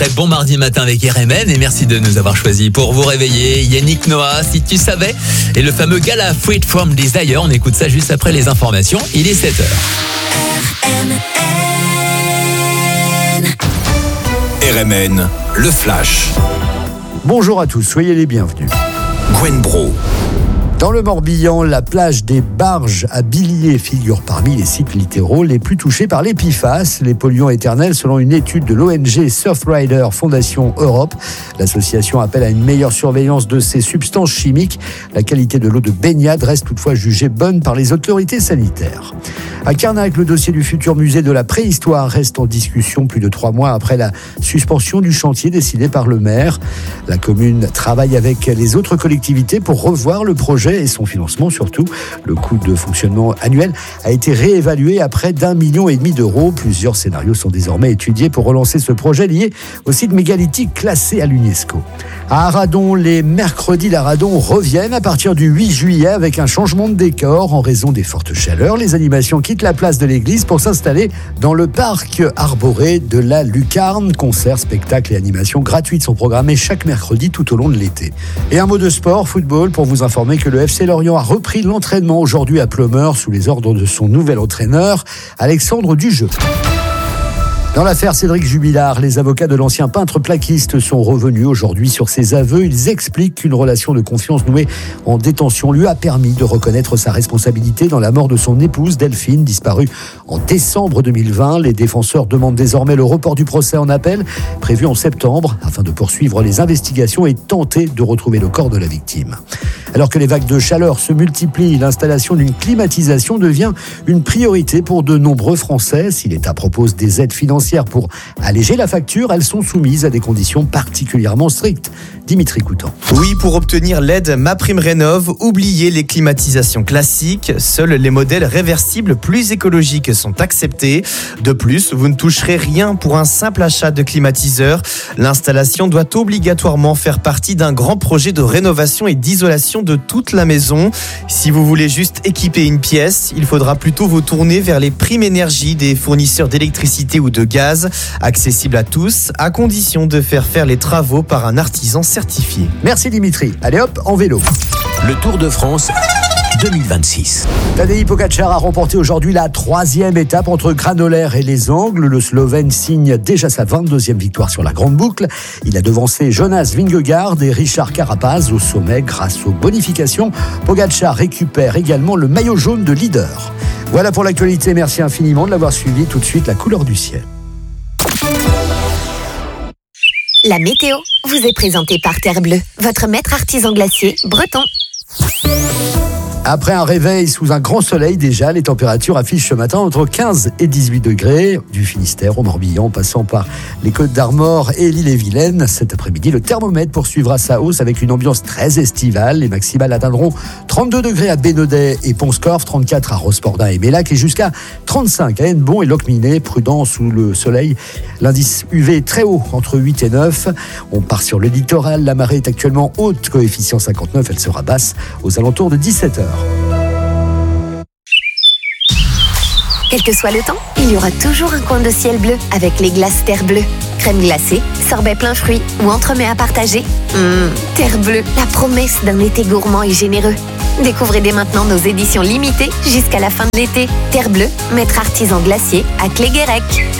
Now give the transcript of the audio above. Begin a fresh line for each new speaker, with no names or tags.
Bon mardi matin avec RMN et merci de nous avoir choisis pour vous réveiller. Yannick Noah, si tu savais, et le fameux gala Freed from Desire. On écoute ça juste après les informations. Il est 7h.
RMN, le flash.
Bonjour à tous, soyez les bienvenus.
Gwen Bro.
Dans le Morbihan, la plage des Barges à Billiers figure parmi les sites littéraux les plus touchés par les PFAS, les polluants éternels, selon une étude de l'ONG Surfrider Fondation Europe. L'association appelle à une meilleure surveillance de ces substances chimiques. La qualité de l'eau de baignade reste toutefois jugée bonne par les autorités sanitaires. À Carnac, le dossier du futur musée de la préhistoire reste en discussion plus de 3 mois après la suspension du chantier décidé par le maire. La commune travaille avec les autres collectivités pour revoir le projet et son financement surtout. Le coût de fonctionnement annuel a été réévalué à près d'1,5 million d'euros. Plusieurs scénarios sont désormais étudiés pour relancer ce projet lié au site mégalithique classé à l'UNESCO. À Arradon, les mercredis d'Arradon reviennent à partir du 8 juillet avec un changement de décor en raison des fortes chaleurs. Les animations quittent la place de l'église pour s'installer dans le parc arboré de la Lucarne. Concerts, spectacles et animations gratuites sont programmés chaque mercredi tout au long de l'été. Et un mot de sport, football, pour vous informer que le FC Lorient a repris l'entraînement aujourd'hui à Pleumeur sous les ordres de son nouvel entraîneur, Alexandre Dujeu. Dans l'affaire Cédric Jubilard, les avocats de l'ancien peintre plaquiste sont revenus aujourd'hui sur ses aveux. Ils expliquent qu'une relation de confiance nouée en détention lui a permis de reconnaître sa responsabilité dans la mort de son épouse Delphine, disparue en décembre 2020. Les défenseurs demandent désormais le report du procès en appel, prévu en septembre, afin de poursuivre les investigations et tenter de retrouver le corps de la victime. Alors que les vagues de chaleur se multiplient, l'installation d'une climatisation devient une priorité pour de nombreux Français. Si l'État propose des aides financières pour alléger la facture, elles sont soumises à des conditions particulièrement strictes. Dimitri Coutan.
Oui, pour obtenir l'aide MaPrimeRénov', oubliez les climatisations classiques. Seuls les modèles réversibles plus écologiques sont acceptés. De plus, vous ne toucherez rien pour un simple achat de climatiseur. L'installation doit obligatoirement faire partie d'un grand projet de rénovation et d'isolation de toute la maison. Si vous voulez juste équiper une pièce, il faudra plutôt vous tourner vers les primes énergie des fournisseurs d'électricité ou de gaz, accessibles à tous, à condition de faire les travaux par un artisan certifié.
Merci Dimitri. Allez hop, en vélo.
Le Tour de France 2026.
Tadej Pogačar a remporté aujourd'hui la 3e étape entre Granollers et les Angles. Le Slovène signe déjà sa 22e victoire sur la grande boucle. Il a devancé Jonas Vingegaard et Richard Carapaz au sommet grâce aux bonifications. Pogačar récupère également le maillot jaune de leader. Voilà pour l'actualité, merci infiniment de l'avoir suivi. Tout de suite, la couleur du ciel.
La météo vous est présentée par Terre Bleue, votre maître artisan glacier breton.
Après un réveil sous un grand soleil déjà, les températures affichent ce matin entre 15 et 18 degrés, du Finistère au Morbihan, passant par les Côtes d'Armor et l'Ille-et-Vilaine. Cet après-midi, le thermomètre poursuivra sa hausse avec une ambiance très estivale. Les maximales atteindront 32 degrés à Bénodet et Pont-Scorff, 34 à Rospordin et Mélac et jusqu'à 35 à Hennebont et Locminé. Prudent sous le soleil, l'indice UV est très haut, entre 8 et 9. On part sur le littoral, la marée est actuellement haute, coefficient 59, elle sera basse aux alentours de 17h.
Quel que soit le temps, il y aura toujours un coin de ciel bleu avec les glaces Terre Bleue. Crème glacée, sorbet plein fruits ou entremets à partager. Terre Bleue, la promesse d'un été gourmand et généreux. Découvrez dès maintenant nos éditions limitées jusqu'à la fin de l'été. Terre Bleue, maître artisan glacier à Cléguérec.